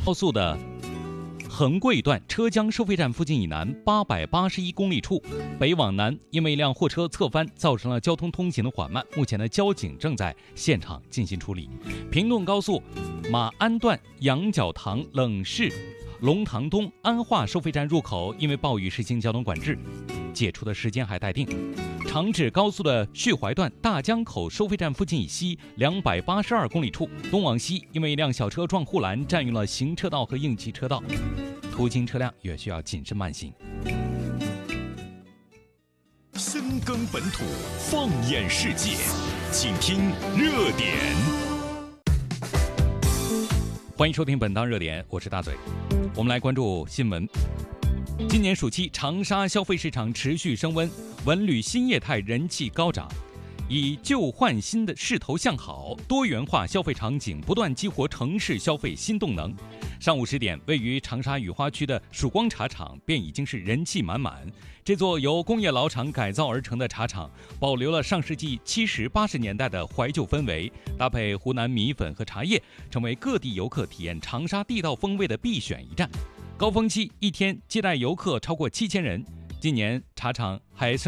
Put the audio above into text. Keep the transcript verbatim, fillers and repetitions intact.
高速的横桂段车江收费站附近以南八百八十一公里处，北往南因为一辆货车侧翻，造成了交通通行的缓慢。目前的交警正在现场进行处理。平洞高速马鞍段羊角塘冷市龙塘东安化收费站入口因为暴雨实行交通管制，解除的时间还待定。长治高速的旭淮段大江口收费站附近以西两百八十二公里处，东往西因为一辆小车撞护栏，占用了行车道和应急车道，途经车辆也需要谨慎慢行。 深耕本土，放眼世界，请听热点。 欢迎收听本档热点，我是大嘴。我们来关注新闻。今年暑期，长沙消费市场持续升温，文旅新业态人气高涨，以旧换新的势头向好，多元化消费场景不断激活城市消费新动能。上午十点，位于长沙雨花区的曙光茶厂便已经是人气满满。这座由工业老厂改造而成的茶厂，保留了上世纪七十八十年代的怀旧氛围，搭配湖南米粉和茶叶，成为各地游客体验长沙地道风味的必选一站。高峰期一天接待游客超过七千人。今年茶厂还